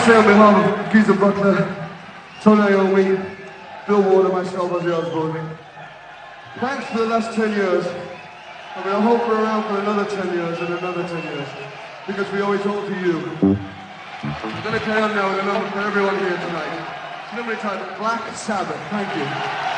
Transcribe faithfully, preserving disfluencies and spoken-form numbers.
say on behalf of Geezer Butler, Tony Iommi, Bill Ward and myself, Ozzy Osbourne, thanks for the last ten years, and we hope we're around for another ten years and another ten years, because we owe it all to you. We're going to carry on now with a number for everyone here tonight. It's a number entitled Black Sabbath. Thank you.